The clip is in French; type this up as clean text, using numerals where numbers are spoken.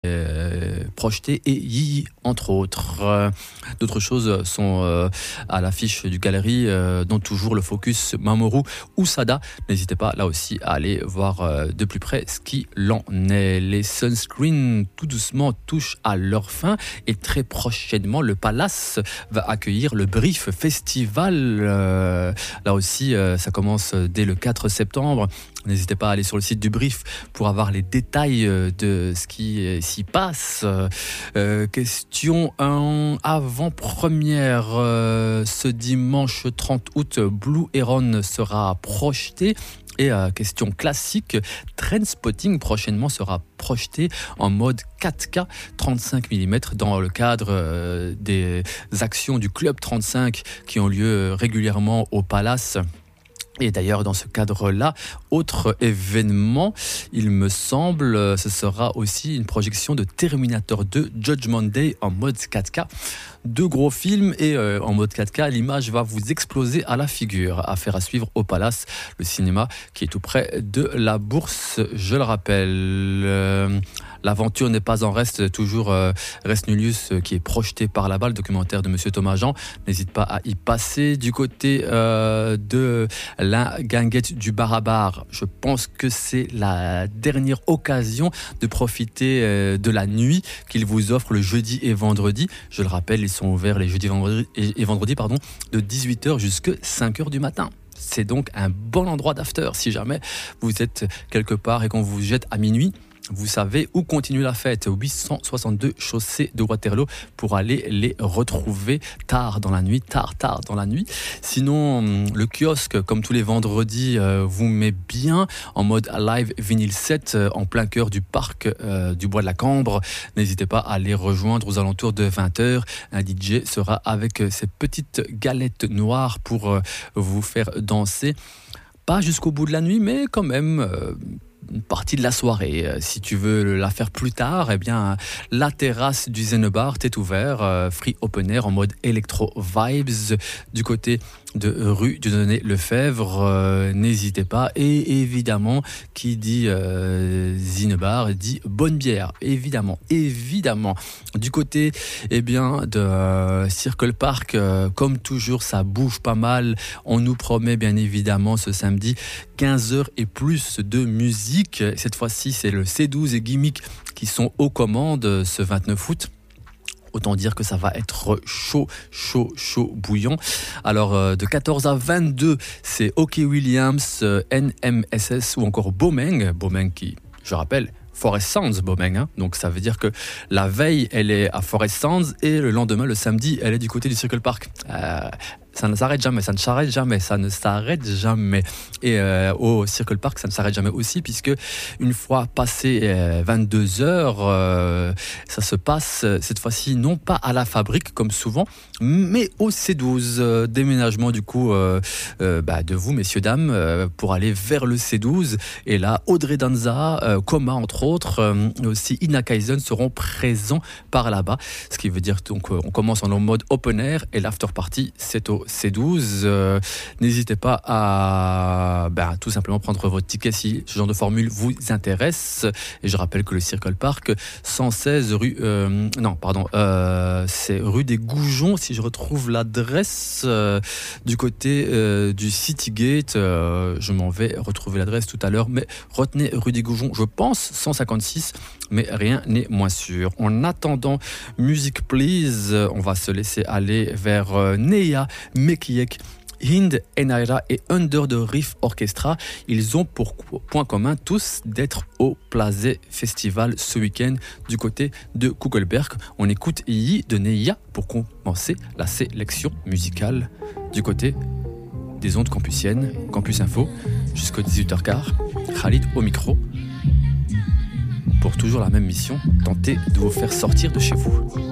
projeté et Yi entre autres. D'autres choses sont à l'affiche du galerie, dont toujours le focus Mamoru Usada. N'hésitez pas là aussi à aller voir de plus près ce qu'il en est. Les Sunscreen tout doucement touchent à leur fin et très prochainement le Palace va accueillir le Brief Festival. Là aussi ça commence dès le 4 septembre. N'hésitez pas à aller sur le site du Brief pour avoir les détails de ce qui s'y passe. Question en avant-première. Ce dimanche 30 août, Blue Heron sera projeté. Et question classique, Trainspotting prochainement sera projeté en mode 4K 35 mm dans le cadre des actions du Club 35 qui ont lieu régulièrement au Palace. Et d'ailleurs, dans ce cadre-là, autre événement, il me semble, ce sera aussi une projection de Terminator 2 Judgment Day en mode 4K. Deux gros films et en mode 4K, l'image va vous exploser à la figure. Affaire à suivre au Palace, le cinéma qui est tout près de la Bourse, je le rappelle. L'aventure n'est pas en reste, toujours Res Nullius qui est projeté par là-bas, le documentaire de Monsieur Thomas Jean. N'hésite pas à y passer. Du côté de la guinguette du Barabar, je pense que c'est la dernière occasion de profiter de la nuit qu'il vous offre le jeudi et vendredi. Je le rappelle, ils sont ouverts les jeudis et vendredis de 18h jusqu'à 5h du matin. C'est donc un bon endroit d'after si jamais vous êtes quelque part et qu'on vous jette à minuit. Vous savez où continue la fête, 862 chaussée de Waterloo, pour aller les retrouver tard dans la nuit. Sinon, le kiosque, comme tous les vendredis, vous met bien en mode live vinyle set en plein cœur du parc du Bois de la Cambre. N'hésitez pas à les rejoindre aux alentours de 20h. Un DJ sera avec ses petites galettes noires pour vous faire danser. Pas jusqu'au bout de la nuit, mais quand même... une partie de la soirée. Si tu veux la faire plus tard, eh bien, la terrasse du Zenbar est ouverte, free open air en mode Electro Vibes du côté de rue Dieudonné-Lefebvre. N'hésitez pas. Et évidemment, qui dit Zenbar dit bonne bière. Évidemment. Du côté, eh bien, de Circle Park, comme toujours, ça bouge pas mal. On nous promet bien évidemment ce samedi 15h et plus de musique. Cette fois-ci, c'est le C12 et Gimmick qui sont aux commandes ce 29 août. Autant dire que ça va être chaud bouillant. Alors, de 14 à 22, c'est OK Williams, NMSS ou encore Bomeng qui, je rappelle, Forest Sounds Bomeng, donc ça veut dire que la veille elle est à Forest Sounds et le lendemain, le samedi, elle est du côté du Circle Park. Ça ne s'arrête jamais. Et au Circle Park, ça ne s'arrête jamais aussi, puisque une fois passé 22h, ça se passe cette fois-ci non pas à la fabrique comme souvent, mais au C12. Déménagement du coup de vous, messieurs, dames, pour aller vers le C12. Et là, Audrey Danza, Coma entre autres, aussi Ina Kaisen seront présents par là-bas. Ce qui veut dire donc on commence en mode open air et l'after party, c'est au C12. N'hésitez pas à tout simplement prendre votre ticket si ce genre de formule vous intéresse. Et je rappelle que le Circle Park, 116 rue... c'est rue des Goujons, si je retrouve l'adresse du côté du Citygate. Je m'en vais retrouver l'adresse tout à l'heure, mais retenez rue des Goujons, je pense 156, mais rien n'est moins sûr. En attendant, Music Please, on va se laisser aller vers Neya Mekiek, Hind, Enaira et Under the Reef Orchestra. Ils ont pour point commun tous d'être au Plaza Festival ce week-end du côté de Kugelberg. On écoute Yi de Neya pour commencer la sélection musicale du côté des ondes campusiennes, Campus Info, jusqu'à 18h15. Khalid au micro pour toujours la même mission, tenter de vous faire sortir de chez vous.